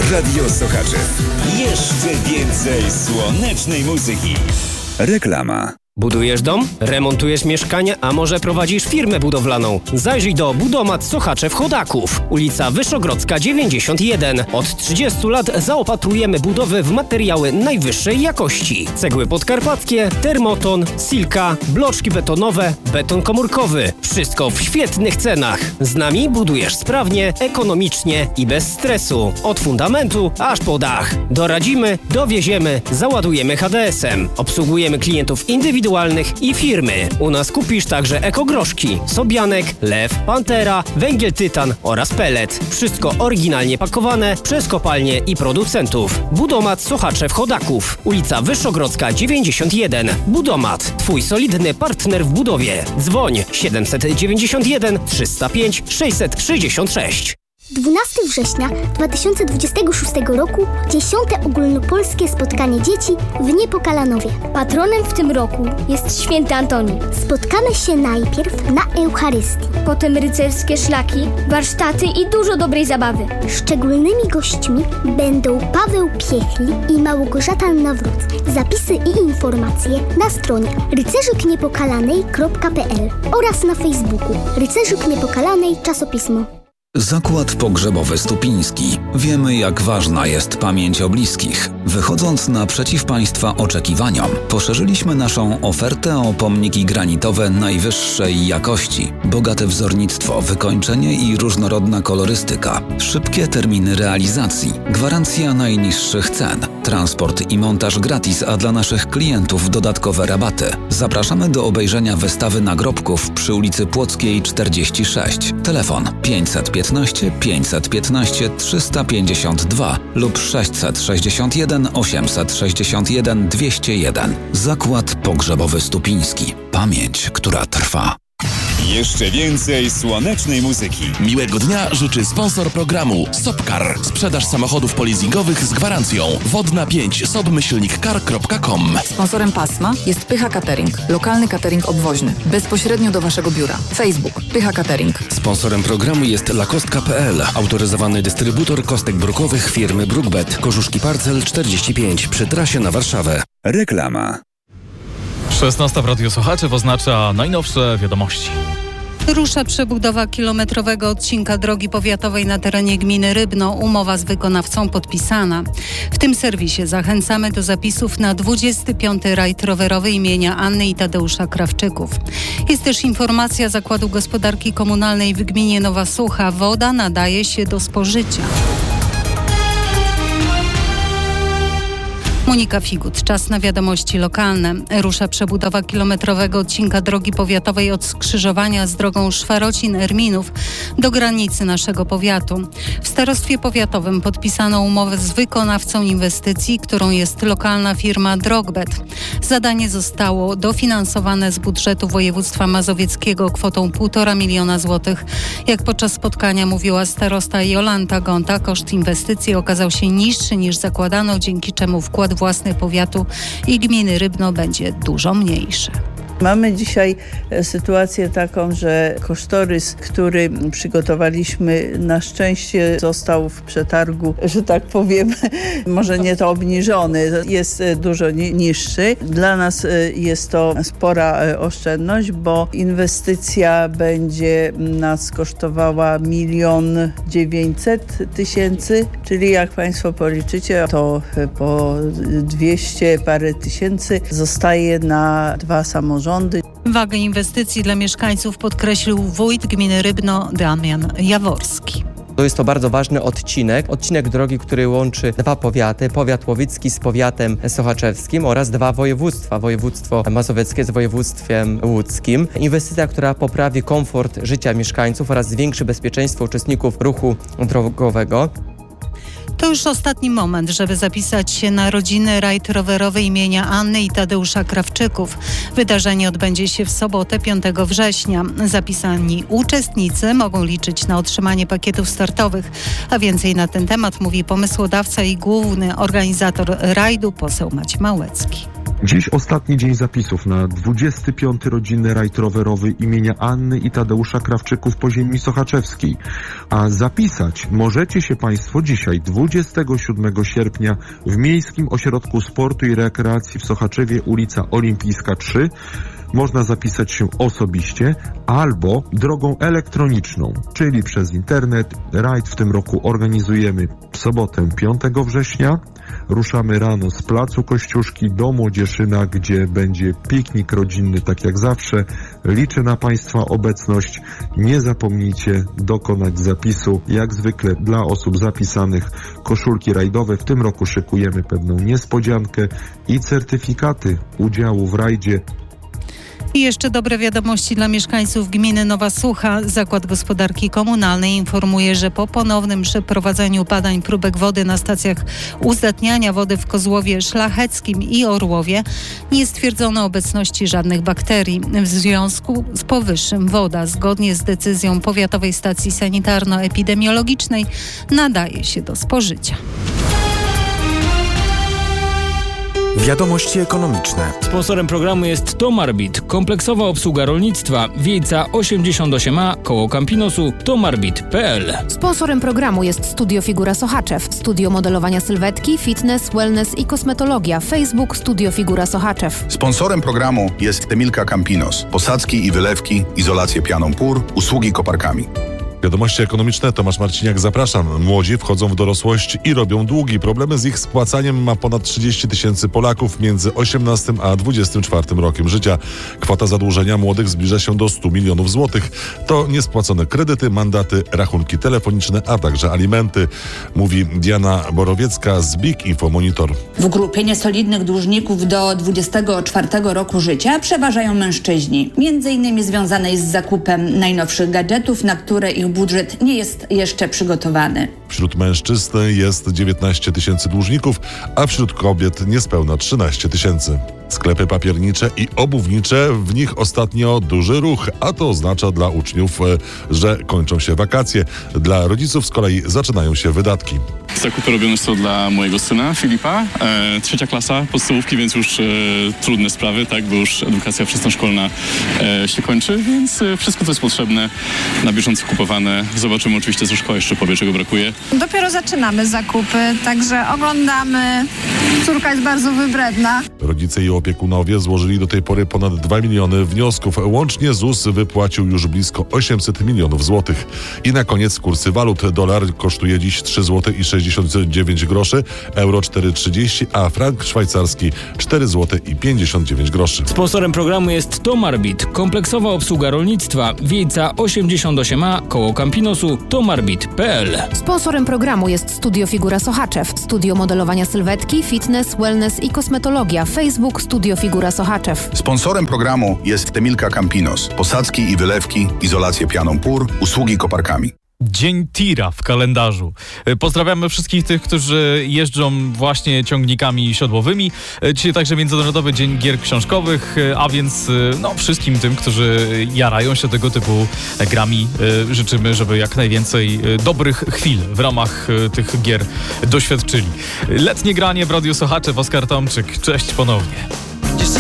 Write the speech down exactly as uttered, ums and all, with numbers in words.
Radio Sochaczew. Jeszcze więcej słonecznej muzyki. Reklama. Budujesz dom? Remontujesz mieszkanie? A może prowadzisz firmę budowlaną? Zajrzyj do Budomat Sochaczew Chodaków. Ulica Wyszogrodzka dziewięćdziesiąt jeden. Od trzydziestu lat zaopatrujemy budowy w materiały najwyższej jakości. Cegły podkarpackie, termoton, silka, bloczki betonowe, beton komórkowy. Wszystko w świetnych cenach. Z nami budujesz sprawnie, ekonomicznie i bez stresu. Od fundamentu aż po dach. Doradzimy, dowieziemy, załadujemy H D S-em. Obsługujemy klientów indywidualnych i firmy. U nas kupisz także ekogroszki, sobianek, lew, pantera, węgiel tytan oraz pelet. Wszystko oryginalnie pakowane przez kopalnie i producentów. Budomat Sochaczew Chodaków. Ulica Wyszogrodzka dziewięćdziesiąt jeden. Budomat. Twój solidny partner w budowie. Dzwoń siedemset dziewięćdziesiąt jeden trzysta pięć sześćset sześćdziesiąt sześć. dwunastego września dwa tysiące dwudziestego szóstego roku dziesiąte ogólnopolskie spotkanie dzieci w Niepokalanowie. Patronem w tym roku jest święty Antoni. Spotkamy się najpierw na Eucharystii. Potem rycerskie szlaki, warsztaty i dużo dobrej zabawy. Szczególnymi gośćmi będą Paweł Piechli i Małgorzata Nawrót. Zapisy i informacje na stronie rycerzyk niepokalanej kropka pe el oraz na Facebooku Rycerzyk Niepokalanej Czasopismo. Zakład Pogrzebowy Stupiński. Wiemy, jak ważna jest pamięć o bliskich. Wychodząc naprzeciw Państwa oczekiwaniom, poszerzyliśmy naszą ofertę o pomniki granitowe najwyższej jakości. Bogate wzornictwo, wykończenie i różnorodna kolorystyka. Szybkie terminy realizacji. Gwarancja najniższych cen. Transport i montaż gratis, a dla naszych klientów dodatkowe rabaty. Zapraszamy do obejrzenia wystawy nagrobków przy ulicy Płockiej czterdzieści sześć. Telefon pięćset piętnaście pięćset piętnaście trzysta pięćdziesiąt dwa lub sześćset sześćdziesiąt jeden osiemset sześćdziesiąt jeden dwieście jeden. Zakład Pogrzebowy Stupiński. Pamięć, która trwa. Jeszcze więcej słonecznej muzyki. Miłego dnia życzy sponsor programu Sopcar. Sprzedaż samochodów polizingowych z gwarancją. Wodna pięć sobmyślnik car kropka com. Sponsorem pasma jest Pycha Catering. Lokalny catering obwoźny. Bezpośrednio do Waszego biura. Facebook Pycha Catering. Sponsorem programu jest lakostka kropka pe el. Autoryzowany dystrybutor kostek brukowych firmy Brookbet. Korzuszki Parcel czterdzieści pięć przy trasie na Warszawę. Reklama. szesnasta w Radiu Sochaczew oznacza najnowsze wiadomości. Rusza przebudowa kilometrowego odcinka drogi powiatowej na terenie gminy Rybno. Umowa z wykonawcą podpisana. W tym serwisie zachęcamy do zapisów na dwudziesty piąty rajd rowerowy imienia Anny i Tadeusza Krawczyków. Jest też informacja Zakładu Gospodarki Komunalnej w gminie Nowa Sucha. Woda nadaje się do spożycia. Monika Figut, czas na wiadomości lokalne. Rusza przebudowa kilometrowego odcinka drogi powiatowej od skrzyżowania z drogą Szwarocin-Erminów do granicy naszego powiatu. W starostwie powiatowym podpisano umowę z wykonawcą inwestycji, którą jest lokalna firma Drogbet. Zadanie zostało dofinansowane z budżetu województwa mazowieckiego kwotą półtora miliona złotych. Jak podczas spotkania mówiła starosta Jolanta Gonta, koszt inwestycji okazał się niższy niż zakładano, dzięki czemu wkład własny powiatu i gminy Rybno będzie dużo mniejszy. Mamy dzisiaj sytuację taką, że kosztorys, który przygotowaliśmy, na szczęście został w przetargu, że tak powiem, może nie to obniżony, jest dużo niższy. Dla nas jest to spora oszczędność, bo inwestycja będzie nas kosztowała milion dziewięćset tysięcy, czyli jak Państwo policzycie, to po dwieście parę tysięcy zostaje na dwa samorządy. Wagę inwestycji dla mieszkańców podkreślił wójt gminy Rybno Damian Jaworski. To jest to bardzo ważny odcinek, odcinek drogi, który łączy dwa powiaty, powiat łowicki z powiatem sochaczewskim oraz dwa województwa, województwo mazowieckie z województwem łódzkim. Inwestycja, która poprawi komfort życia mieszkańców oraz zwiększy bezpieczeństwo uczestników ruchu drogowego. To już ostatni moment, żeby zapisać się na rodzinny rajd rowerowy imienia Anny i Tadeusza Krawczyków. Wydarzenie odbędzie się w sobotę piątego września. Zapisani uczestnicy mogą liczyć na otrzymanie pakietów startowych, a więcej na ten temat mówi pomysłodawca i główny organizator rajdu, poseł Maciej Małecki. Dziś ostatni dzień zapisów na dwudziesty piąty rodzinny rajd rowerowy imienia Anny i Tadeusza Krawczyków po ziemi sochaczewskiej. A zapisać możecie się Państwo dzisiaj, dwudziestego siódmego sierpnia, w Miejskim Ośrodku Sportu i Rekreacji w Sochaczewie, ulica Olimpijska trzy. Można zapisać się osobiście albo drogą elektroniczną, czyli przez internet. Rajd w tym roku organizujemy w sobotę piątego września. Ruszamy rano z placu Kościuszki do Młodzieszyna, gdzie będzie piknik rodzinny, tak jak zawsze. Liczę na Państwa obecność. Nie zapomnijcie dokonać zapisu. Jak zwykle dla osób zapisanych koszulki rajdowe. W tym roku szykujemy pewną niespodziankę i certyfikaty udziału w rajdzie. I jeszcze dobre wiadomości dla mieszkańców gminy Nowa Sucha. Zakład Gospodarki Komunalnej informuje, że po ponownym przeprowadzeniu badań próbek wody na stacjach uzdatniania wody w Kozłowie Szlacheckim i Orłowie nie stwierdzono obecności żadnych bakterii. W związku z powyższym woda, zgodnie z decyzją Powiatowej Stacji Sanitarno-Epidemiologicznej, nadaje się do spożycia. Wiadomości ekonomiczne. Sponsorem programu jest Tomarbit, kompleksowa obsługa rolnictwa, Wiejca osiemdziesiąt osiem A, koło Campinosu, tomarbit kropka p l. Sponsorem programu jest Studio Figura Sochaczew, studio modelowania sylwetki, fitness, wellness i kosmetologia, Facebook Studio Figura Sochaczew. Sponsorem programu jest Emilka Campinos, posadzki i wylewki, izolację pianą pór, usługi koparkami. Wiadomości ekonomiczne, Tomasz Marciniak, zapraszam. Młodzi wchodzą w dorosłość i robią długi. Problemy z ich spłacaniem ma ponad trzydzieści tysięcy Polaków między osiemnastym a dwudziestym czwartym rokiem życia. Kwota zadłużenia młodych zbliża się do stu milionów złotych. To niespłacone kredyty, mandaty, rachunki telefoniczne, a także alimenty, mówi Diana Borowiecka z Big Info Monitor. W grupie niesolidnych dłużników do dwudziestego czwartego roku życia przeważają mężczyźni, między innymi związanej z zakupem najnowszych gadżetów, na które ich budżet nie jest jeszcze przygotowany. Wśród mężczyzn jest dziewiętnaście tysięcy dłużników, a wśród kobiet niespełna trzynaście tysięcy. Sklepy papiernicze i obuwnicze, w nich ostatnio duży ruch, a to oznacza dla uczniów, że kończą się wakacje. Dla rodziców z kolei zaczynają się wydatki. Zakupy robione są dla mojego syna Filipa, e, trzecia klasa podstawówki, więc już e, trudne sprawy, tak, bo już edukacja wczesnoszkolna e, się kończy, więc e, wszystko, co jest potrzebne, na bieżąco kupowane. Zobaczymy oczywiście, co szkoła jeszcze powie, czego brakuje. Dopiero zaczynamy zakupy, także oglądamy. Córka jest bardzo wybredna. Rodzice i opiekunowie złożyli do tej pory ponad dwa miliony wniosków. Łącznie Z U S wypłacił już blisko osiemset milionów złotych. I na koniec kursy walut. Dolar kosztuje dziś trzy złote i sześćdziesiąt dziewięć groszy, euro cztery trzydzieści, a frank szwajcarski cztery złote i pięćdziesiąt dziewięć groszy. Sponsorem programu jest Tomarbit, kompleksowa obsługa rolnictwa, Wiejca osiemdziesiąt osiem A, koło Campinosu, tomarbit kropka p l. Sponsorem programu jest Studio Figura Sochaczew, studio modelowania sylwetki, fitness, wellness i kosmetologia, Facebook Studio Figura Sochaczew. Sponsorem programu jest Emilka Campinos, posadzki i wylewki, izolację pianą pór, usługi koparkami. Dzień Tira w kalendarzu. Pozdrawiamy wszystkich tych, którzy jeżdżą właśnie ciągnikami siodłowymi. Dzisiaj także Międzynarodowy Dzień Gier Książkowych, a więc no, wszystkim tym, którzy jarają się tego typu grami, życzymy, żeby jak najwięcej dobrych chwil w ramach tych gier doświadczyli. Letnie granie w Radiu Sochaczew, Oskar Tomczyk. Cześć ponownie.